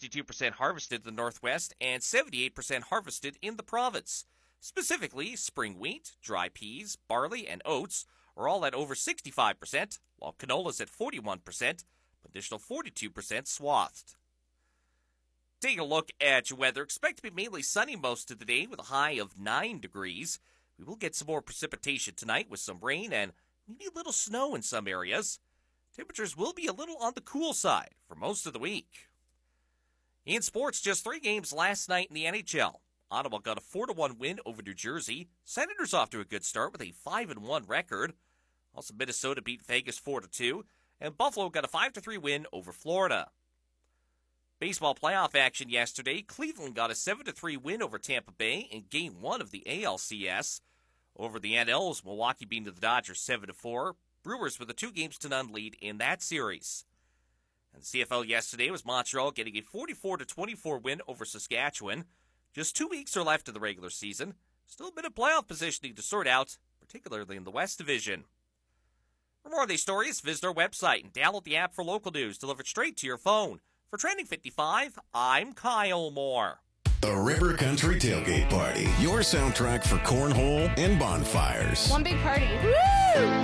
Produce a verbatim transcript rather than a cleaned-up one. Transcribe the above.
sixty-two percent harvested in the Northwest and seventy-eight percent harvested in the province. Specifically, spring wheat, dry peas, barley, and oats are all at over sixty-five percent, while canola is at forty-one percent, an additional forty-two percent swathed. Taking a look at your weather, expect to be mainly sunny most of the day with a high of nine degrees. We will get some more precipitation tonight with some rain and maybe a little snow in some areas. Temperatures will be a little on the cool side for most of the week. In sports, just three games last night in the N H L. Ottawa got a four to one win over New Jersey. Senators off to a good start with a five and one record. Also, Minnesota beat Vegas four to two, and Buffalo got a five to three win over Florida. Baseball playoff action yesterday. Cleveland got a seven to three win over Tampa Bay in Game one of the A L C S. Over the N Ls, Milwaukee beating the Dodgers seven to four. Brewers with a two games to none lead in that series. And the C F L yesterday was Montreal getting a forty-four to twenty-four win over Saskatchewan. Just two weeks are left in the regular season. Still a bit of playoff positioning to sort out, particularly in the West Division. For more of these stories, visit our website and download the app for local news delivered straight to your phone. For Trending fifty-five, I'm Kyle Moore. The River Country Tailgate Party, your soundtrack for cornhole and bonfires. One big party. Woo!